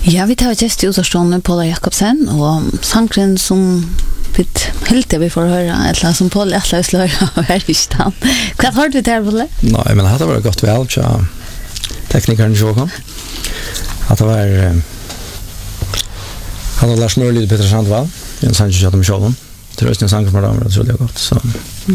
Ja, vi tar just utstående Paula Jakobsen och sankren som vi får höra eller som Paul Atlaslör här i stan. Vad har du där Paul? Nej, men det var gott väl så teknikern Johan. Att det var han har lärt mig lite bättre sant va? En sån jag de showen. Det är en sång som jag tror det gott så.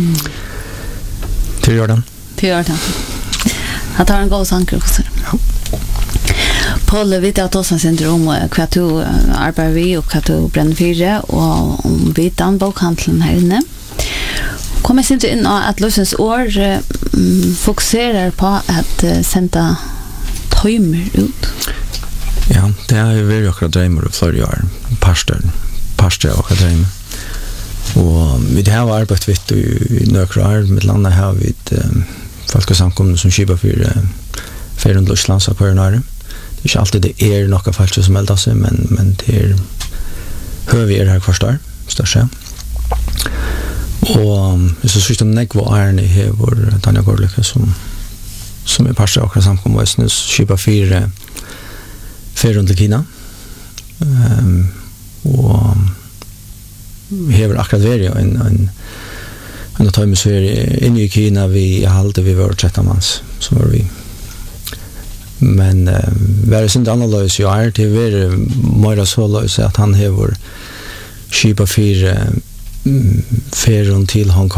Till Jordan. Han tar en god sång också. Ja. Paul, vi tar oss en syndrom vad du arbetar vi och vad du bränner fyra och om vi den bokhandeln här inne. Kommer sen in att lösens år fokuserar på att sända timer ut. Ja, det är ju väldigt akkurat drömmar och flera år. Pastor och drömmar. Och vi har arbetat vitt i några år med landa här vid folksamkomna som skipa för runt Ryssland så kvar när. Det är inte alltid det är några folk som melder sig men det är hör vi här kvar största. Och så syns det nägva är här vår Tanja Gorlöka som är pastor och samkomna och skipa för runt Kina. Och hever akkurat varit en time så inne i Kina vi halde vi var 13 mans som var vi men var det inte annorlunda så är det var mer så att han hever skipa för till Hong Kong